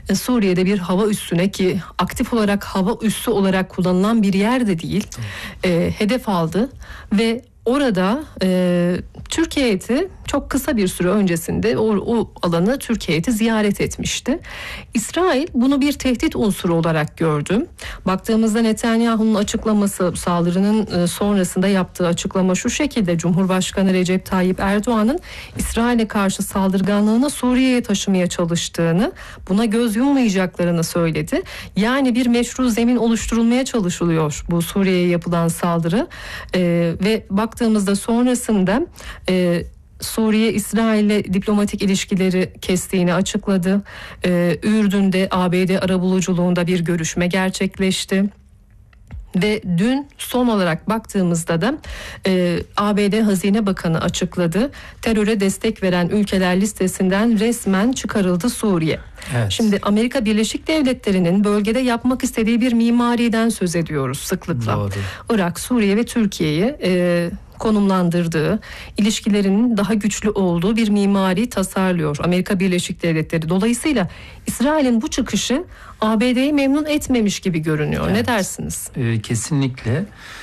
Suriye'de bir hava üssüne, ki aktif olarak hava üssü olarak kullanılan bir yer de değil, hedef aldı ve orada Türkiye heyeti çok kısa bir süre öncesinde o alanı Türkiye heyeti ziyaret etmişti. İsrail bunu bir tehdit unsuru olarak gördü. Baktığımızda Netanyahu'nun açıklaması, saldırının sonrasında yaptığı açıklama şu şekilde: Cumhurbaşkanı Recep Tayyip Erdoğan'ın İsrail'e karşı saldırganlığını Suriye'ye taşımaya çalıştığını, buna göz yummayacaklarını söyledi. Yani bir meşru zemin oluşturulmaya çalışılıyor bu Suriye'ye yapılan saldırı ve baktığımızda sonrasında Suriye İsrail'le diplomatik ilişkileri kestiğini açıkladı. Ürdün'de ABD arabuluculuğunda bir görüşme gerçekleşti. Ve dün son olarak baktığımızda da ABD Hazine Bakanı açıkladı. Teröre destek veren ülkeler listesinden resmen çıkarıldı Suriye. Evet. Şimdi Amerika Birleşik Devletleri'nin bölgede yapmak istediği bir mimariden söz ediyoruz sıklıkla. Doğru. Irak, Suriye ve Türkiye'yi konumlandırdığı, ilişkilerinin daha güçlü olduğu bir mimari tasarlıyor Amerika Birleşik Devletleri. Dolayısıyla İsrail'in bu çıkışı ABD'yi memnun etmemiş gibi görünüyor. Evet. Ne dersiniz? Kesinlikle.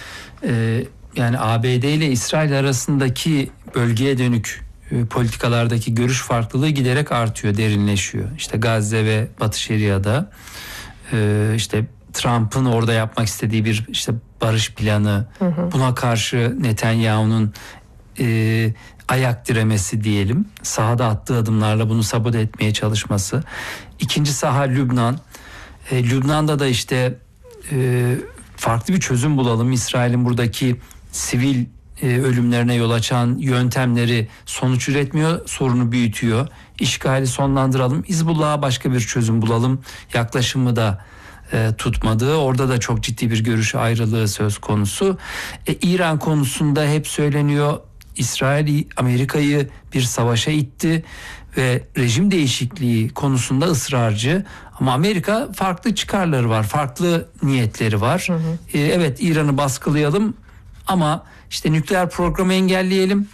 Yani ABD ile İsrail arasındaki bölgeye dönük politikalardaki görüş farklılığı giderek artıyor, derinleşiyor. İşte Gazze ve Batı Şeria'da işte Trump'ın orada yapmak istediği bir işte barış planı, buna karşı Netanyahu'nun ayak diremesi diyelim, sahada attığı adımlarla bunu sabote etmeye çalışması. İkinci saha Lübnan. Lübnan'da da işte farklı bir çözüm bulalım. İsrail'in buradaki sivil ölümlerine yol açan yöntemleri sonuç üretmiyor, sorunu büyütüyor. İşgali sonlandıralım, Hizbullah'a başka bir çözüm bulalım yaklaşımı da tutmadığı, orada da çok ciddi bir görüş ayrılığı söz konusu. İran konusunda hep söyleniyor, İsrail Amerika'yı bir savaşa itti ve rejim değişikliği konusunda ısrarcı. Ama Amerika farklı çıkarları var, farklı niyetleri var. Evet, İran'ı baskılayalım ama işte nükleer programı engelleyelim.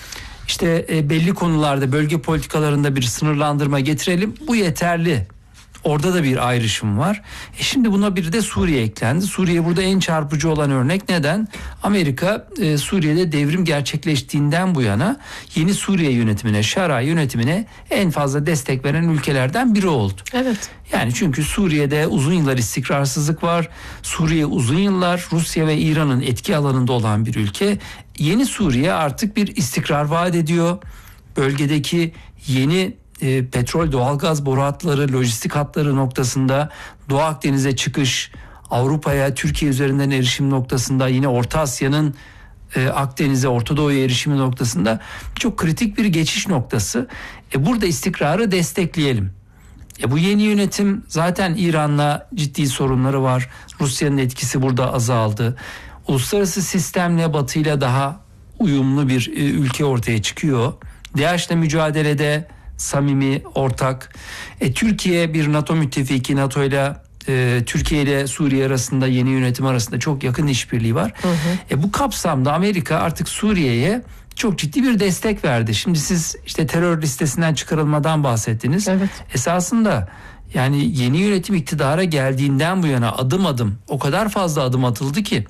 İşte belli konularda, bölge politikalarında bir sınırlandırma getirelim. Bu yeterli. Orada da bir ayrışım var. Şimdi buna bir de Suriye eklendi. Suriye burada en çarpıcı olan örnek. Neden? Amerika Suriye'de devrim gerçekleştiğinden bu yana yeni Suriye yönetimine, Şara yönetimine en fazla destek veren ülkelerden biri oldu. Evet. Yani çünkü Suriye'de uzun yıllar istikrarsızlık var. Suriye uzun yıllar Rusya ve İran'ın etki alanında olan bir ülke. Yeni Suriye artık bir istikrar vaat ediyor. Bölgedeki yeni petrol, doğalgaz boru hatları, lojistik hatları noktasında, Doğu Akdeniz'e çıkış, Avrupa'ya, Türkiye üzerinden erişim noktasında, yine Orta Asya'nın Akdeniz'e, Orta Doğu'ya erişimi noktasında çok kritik bir geçiş noktası. Burada istikrarı destekleyelim. Bu yeni yönetim zaten İran'la ciddi sorunları var. Rusya'nın etkisi burada azaldı. Uluslararası sistemle, Batı'yla daha uyumlu bir ülke ortaya çıkıyor. DAEŞ'le mücadelede samimi, ortak. Türkiye bir NATO müttefiki, NATO ile Türkiye ile Suriye arasında, yeni yönetim arasında çok yakın işbirliği var. Bu kapsamda Amerika artık Suriye'ye çok ciddi bir destek verdi. Şimdi siz işte terör listesinden çıkarılmadan bahsettiniz. Evet. Esasında yani yeni yönetim iktidara geldiğinden bu yana adım adım o kadar fazla adım atıldı ki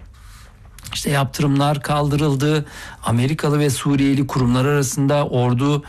İşte yaptırımlar kaldırıldı. Amerikalı ve Suriyeli kurumlar arasında, ordu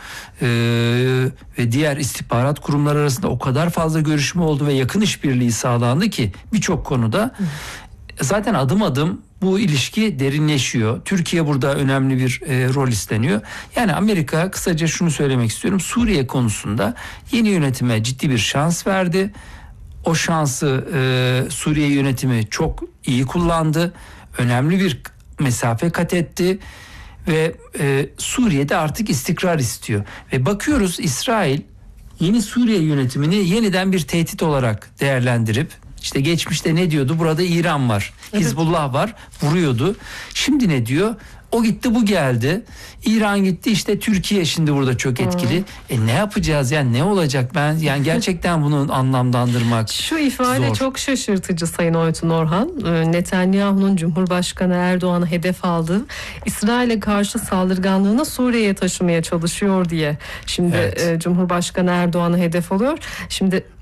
ve diğer istihbarat kurumları arasında o kadar fazla görüşme oldu ve yakın işbirliği sağlandı ki birçok konuda zaten adım adım bu ilişki derinleşiyor. Türkiye burada önemli bir rol üstleniyor. Yani Amerika, kısaca şunu söylemek istiyorum, Suriye konusunda yeni yönetime ciddi bir şans verdi. O şansı Suriye yönetimi çok iyi kullandı. Önemli bir mesafe kat etti ve Suriye'de artık istikrar istiyor. Ve bakıyoruz İsrail yeni Suriye yönetimini yeniden bir tehdit olarak değerlendirip, işte geçmişte ne diyordu? Burada İran var, evet, Hizbullah var, vuruyordu. Şimdi ne diyor? O gitti, bu geldi. İran gitti, işte Türkiye şimdi burada çok etkili. Ne yapacağız yani, ne olacak? Ben yani gerçekten bunu anlamlandırmak Şu ifade zor. Çok şaşırtıcı Sayın Oytun Orhan. Netanyahu'nun Cumhurbaşkanı Erdoğan'ı hedef aldığı, İsrail'e karşı saldırganlığını Suriye'ye taşımaya çalışıyor diye. Şimdi evet, Cumhurbaşkanı Erdoğan'ı hedef alıyor. Şimdi